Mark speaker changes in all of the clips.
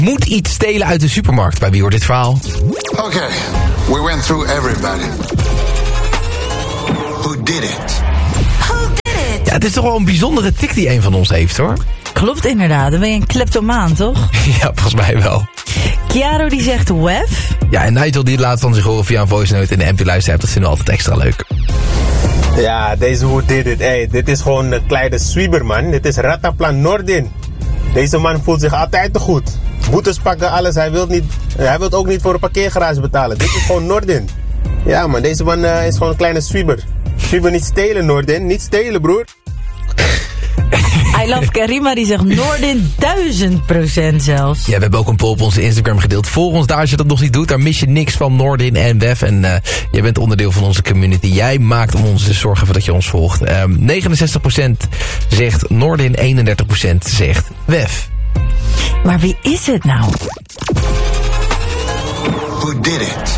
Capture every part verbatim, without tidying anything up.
Speaker 1: moet iets stelen uit de supermarkt. Bij wie hoort dit verhaal?
Speaker 2: Oké, okay, we went through everybody. Who did it?
Speaker 3: Who did it?
Speaker 1: Ja, het is toch wel een bijzondere tik die een van ons heeft, hoor.
Speaker 3: Klopt inderdaad, dan ben je een kleptomaan, toch?
Speaker 1: Ja, volgens mij wel.
Speaker 3: Chiaro die zegt wef.
Speaker 1: Ja, en Nigel die laat van zich horen via een voice note in de M P luister app. Dat vinden we altijd extra leuk.
Speaker 4: Ja, deze Who Did It. Hey, dit is gewoon een kleine swieber, man. Dit is Rataplan Nordin. Deze man voelt zich altijd te goed. Boetes pakken, alles. Hij wil niet, hij wil ook niet voor een parkeergarage betalen. Dit is gewoon Nordin. Ja, man, deze man uh, is gewoon een kleine swieber. Swieber niet stelen, Nordin. Niet stelen, broer.
Speaker 3: I love Karima, die zegt Nordin duizend procent zelfs.
Speaker 1: Ja, we hebben ook een poll op onze Instagram gedeeld. Volg ons daar als je dat nog niet doet. Daar mis je niks van Nordin en Wef. En uh, jij bent onderdeel van onze community. Jij maakt om ons te zorgen dat je ons volgt. Um, negenenzestig procent zegt Nordin, eenendertig procent zegt Wef.
Speaker 3: Maar wie is het nou?
Speaker 2: Who did it?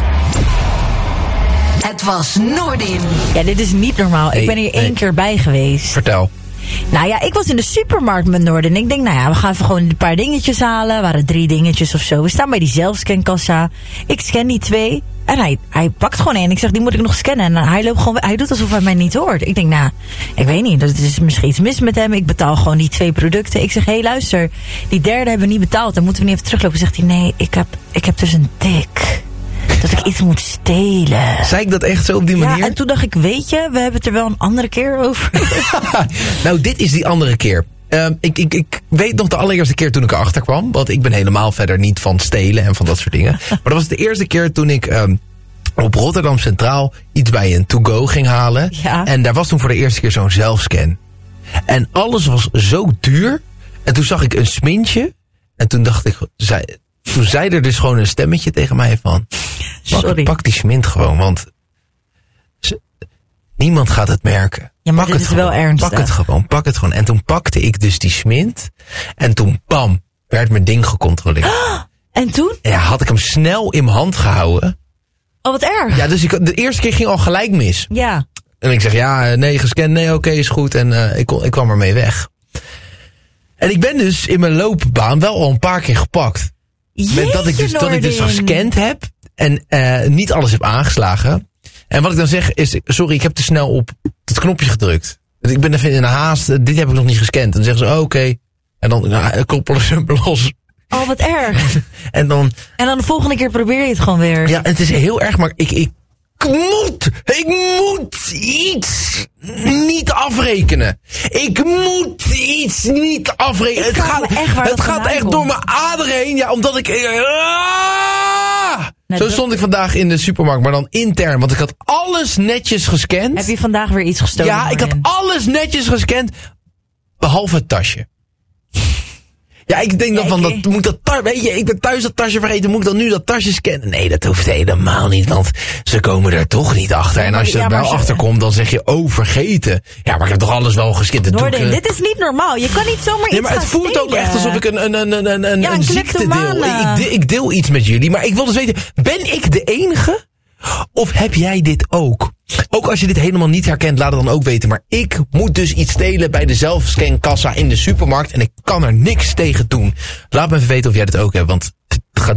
Speaker 5: Het was Nordin.
Speaker 3: Ja, dit is niet normaal.
Speaker 1: Nee,
Speaker 3: ik ben hier
Speaker 1: nee.
Speaker 3: één keer bij geweest.
Speaker 1: Vertel.
Speaker 3: Nou ja, ik was in de supermarkt met Nordin. Ik denk, nou ja, we gaan even gewoon een paar dingetjes halen. Er waren drie dingetjes of zo. We staan bij die zelfscankassa. Ik scan die twee. En hij, hij pakt gewoon één. Ik zeg, die moet ik nog scannen. En hij loopt gewoon, hij doet alsof hij mij niet hoort. Ik denk, nou, ik weet niet. Er is misschien iets mis met hem. Ik betaal gewoon die twee producten. Ik zeg, hé, hey, luister. Die derde hebben we niet betaald. Dan moeten we niet even teruglopen. Zegt hij, nee, ik heb, ik heb dus een tik. Dat ik iets moet stelen.
Speaker 1: Zei ik dat echt zo op die manier?
Speaker 3: Ja, en toen dacht ik, weet je, we hebben het er wel een andere keer over.
Speaker 1: Nou, dit is die andere keer. Uh, ik, ik, ik weet nog de allereerste keer toen ik erachter kwam. Want ik ben helemaal verder niet van stelen en van dat soort dingen. Maar dat was de eerste keer toen ik um, op Rotterdam Centraal iets bij een to-go ging halen.
Speaker 3: Ja.
Speaker 1: En daar was toen voor de eerste keer zo'n zelfscan. En alles was zo duur. En toen zag ik een smintje. En toen dacht ik, zei, toen zei er dus gewoon een stemmetje tegen mij van...
Speaker 3: Sorry.
Speaker 1: Pak, pak die smint gewoon, want ze, niemand gaat het merken.
Speaker 3: Ja, maar
Speaker 1: pak
Speaker 3: dit
Speaker 1: het
Speaker 3: is
Speaker 1: gewoon,
Speaker 3: wel ernstig.
Speaker 1: Pak het gewoon, pak het gewoon. En toen pakte ik dus die smint. En toen, bam, werd mijn ding gecontroleerd.
Speaker 3: En toen?
Speaker 1: Ja, had ik hem snel in mijn hand gehouden.
Speaker 3: Oh, wat erg.
Speaker 1: Ja, dus ik, de eerste keer ging al gelijk mis.
Speaker 3: Ja.
Speaker 1: En ik zeg, ja, nee, gescand, nee, oké, okay, is goed. En uh, ik, ik kwam ermee weg. En ik ben dus in mijn loopbaan wel al een paar keer gepakt.
Speaker 3: Jeetje,
Speaker 1: Met dat ik dus, dat ik dus gescand heb. En uh, niet alles heb aangeslagen. En wat ik dan zeg is, sorry, ik heb te snel op het knopje gedrukt. Ik ben even in een haast, dit heb ik nog niet gescand. En dan zeggen ze, oh, oké. Okay. En dan nou, koppelen ze hem los.
Speaker 3: Oh, wat erg.
Speaker 1: en, dan,
Speaker 3: en dan de volgende keer probeer je het gewoon weer.
Speaker 1: Ja, het is heel erg, maar ik, ik moet, ik moet iets niet afrekenen. Ik moet iets niet afrekenen.
Speaker 3: Ik
Speaker 1: het gaat,
Speaker 3: echt waar
Speaker 1: het gaat echt
Speaker 3: komt.
Speaker 1: door mijn aderen heen. Ja, omdat ik... Ah!
Speaker 3: Nee,
Speaker 1: Zo
Speaker 3: dat...
Speaker 1: stond ik vandaag in de supermarkt, maar dan intern. Want ik had alles netjes gescand.
Speaker 3: Heb je vandaag weer iets gestolen?
Speaker 1: Ja, ik had alles netjes gescand. Behalve het tasje. Ja, ik denk dan
Speaker 3: ja,
Speaker 1: van,
Speaker 3: ik...
Speaker 1: dat moet dat tasje, weet je, ik ben thuis dat tasje vergeten, moet ik dan nu dat tasje scannen? Nee, dat hoeft helemaal niet, want ze komen er toch niet achter. Ja, en als je
Speaker 3: ja,
Speaker 1: er wel
Speaker 3: ze...
Speaker 1: achterkomt, dan zeg je, oh, vergeten. Ja, maar ik heb toch alles wel gescand.
Speaker 3: Nordin,
Speaker 1: ik, uh...
Speaker 3: dit is niet normaal. Je kan niet zomaar
Speaker 1: nee,
Speaker 3: iets
Speaker 1: maar het voelt
Speaker 3: stelen.
Speaker 1: ook echt alsof ik een, een, een, een, een,
Speaker 3: ja, een
Speaker 1: een ziekte deel. Ik, ik, ik deel iets met jullie, maar ik wil dus weten, ben ik de enige? Of heb jij dit ook? Ook als je dit helemaal niet herkent, laat het dan ook weten. Maar ik moet dus iets stelen bij de zelfscankassa in de supermarkt. En ik kan er niks tegen doen. Laat me even weten of jij dit ook hebt, want het gaat